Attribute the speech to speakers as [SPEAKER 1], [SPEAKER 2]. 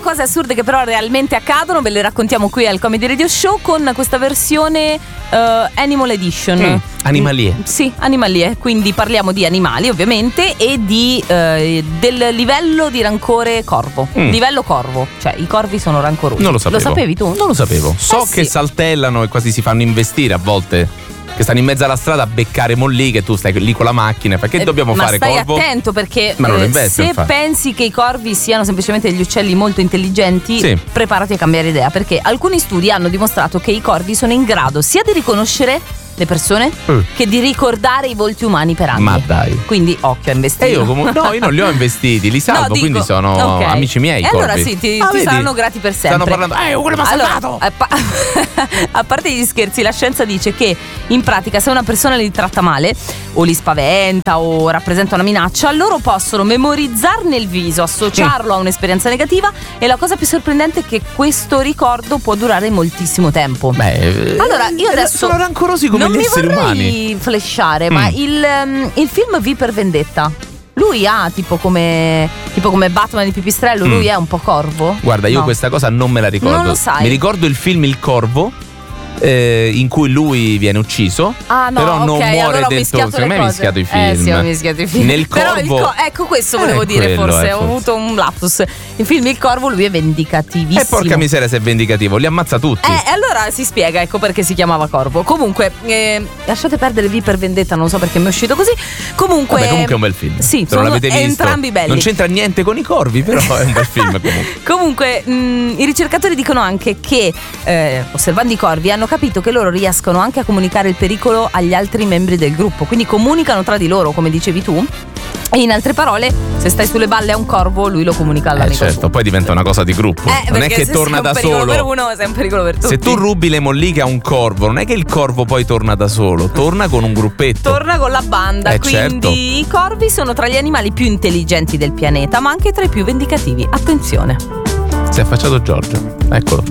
[SPEAKER 1] cose assurde che però realmente accadono, ve le raccontiamo qui al Comedy Radio Show con questa versione Animal Edition.
[SPEAKER 2] Animalie.
[SPEAKER 1] Sì, animalie, quindi parliamo di animali ovviamente e del livello di rancore corvo. Livello corvo, cioè i corvi sono rancorosi.
[SPEAKER 2] Non lo sapevo.
[SPEAKER 1] Lo sapevi tu?
[SPEAKER 2] Non lo sapevo. So che
[SPEAKER 1] sì.
[SPEAKER 2] saltellano e quasi si fanno investire a volte. Che stanno in mezzo alla strada a beccare molli, che tu stai lì con la macchina. Perché dobbiamo fare,
[SPEAKER 1] ma
[SPEAKER 2] corvo?
[SPEAKER 1] stai attento perché
[SPEAKER 2] Ma non lo investo,
[SPEAKER 1] se
[SPEAKER 2] infatti.
[SPEAKER 1] pensi che i corvi siano semplicemente degli uccelli molto intelligenti,
[SPEAKER 2] Sì.
[SPEAKER 1] preparati a cambiare idea, perché alcuni studi hanno dimostrato che i corvi sono in grado sia di riconoscere le persone che di ricordare i volti umani per anni.
[SPEAKER 2] Ma dai.
[SPEAKER 1] Quindi occhio a investire.
[SPEAKER 2] E io no, io non li ho investiti, li salvo,
[SPEAKER 1] No, dico,
[SPEAKER 2] quindi sono
[SPEAKER 1] ok.
[SPEAKER 2] amici miei.
[SPEAKER 1] E
[SPEAKER 2] I
[SPEAKER 1] allora
[SPEAKER 2] corvi.
[SPEAKER 1] sì, ti
[SPEAKER 2] vedi?
[SPEAKER 1] saranno grati per sempre.
[SPEAKER 2] Stanno parlando, quello mi ha salvato.
[SPEAKER 1] A parte gli scherzi, la scienza dice che in pratica se una persona li tratta male o li spaventa o rappresenta una minaccia, loro possono memorizzarne il viso, associarlo a un'esperienza negativa, e la cosa più sorprendente è che questo ricordo può durare moltissimo tempo.
[SPEAKER 2] Beh,
[SPEAKER 1] Allora, io adesso
[SPEAKER 2] sono rancorosi come
[SPEAKER 1] non
[SPEAKER 2] gli
[SPEAKER 1] mi
[SPEAKER 2] esseri
[SPEAKER 1] vorrei
[SPEAKER 2] umani.
[SPEAKER 1] flashare, ma il film V per Vendetta, lui ha tipo come Batman di Pipistrello, lui è un po' corvo?
[SPEAKER 2] Guarda, io
[SPEAKER 1] No.
[SPEAKER 2] questa cosa non me la ricordo.
[SPEAKER 1] Non lo sai.
[SPEAKER 2] Mi ricordo il film Il Corvo, in cui lui viene ucciso,
[SPEAKER 1] Ah no,
[SPEAKER 2] però non
[SPEAKER 1] ok,
[SPEAKER 2] muore
[SPEAKER 1] allora ho
[SPEAKER 2] del
[SPEAKER 1] mischiato
[SPEAKER 2] tutto. Secondo me
[SPEAKER 1] le
[SPEAKER 2] hai
[SPEAKER 1] cose.
[SPEAKER 2] mischiato i film.
[SPEAKER 1] Sì, ho mischiato i film.
[SPEAKER 2] Nel
[SPEAKER 1] Però
[SPEAKER 2] Corvo,
[SPEAKER 1] ecco, questo volevo dire,
[SPEAKER 2] quello,
[SPEAKER 1] forse ho
[SPEAKER 2] forse.
[SPEAKER 1] avuto un lapsus. Il film Il Corvo, lui è vendicativissimo.
[SPEAKER 2] E porca miseria, se è vendicativo, li ammazza tutti.
[SPEAKER 1] Allora si spiega, ecco perché si chiamava Corvo. Comunque, lasciate perdere V per Vendetta, non so perché mi è uscito così. Comunque
[SPEAKER 2] Comunque è un bel film.
[SPEAKER 1] Sì,
[SPEAKER 2] se non l'avete visto,
[SPEAKER 1] entrambi belli.
[SPEAKER 2] non c'entra niente con i corvi, però è un bel film comunque.
[SPEAKER 1] Comunque, i ricercatori dicono anche che, osservando i corvi, hanno capito che loro riescono anche a comunicare il pericolo agli altri membri del gruppo. Quindi comunicano tra di loro, come dicevi tu. E in altre parole, se stai sulle balle a un corvo, lui lo comunica all'amico.
[SPEAKER 2] Certo,
[SPEAKER 1] suo.
[SPEAKER 2] poi diventa una cosa di gruppo. Non è
[SPEAKER 1] Perché
[SPEAKER 2] che
[SPEAKER 1] se
[SPEAKER 2] torna
[SPEAKER 1] sei
[SPEAKER 2] da
[SPEAKER 1] un pericolo
[SPEAKER 2] solo.
[SPEAKER 1] per uno, sei un pericolo per tutti.
[SPEAKER 2] Se tu rubi le molliche a un corvo, non è che il corvo poi torna da solo, torna con un gruppetto.
[SPEAKER 1] Torna con la banda. Quindi
[SPEAKER 2] certo.
[SPEAKER 1] i corvi sono tra gli animali più intelligenti del pianeta, ma anche tra i più vendicativi. Attenzione.
[SPEAKER 2] Si è affacciato Giorgio. Eccolo.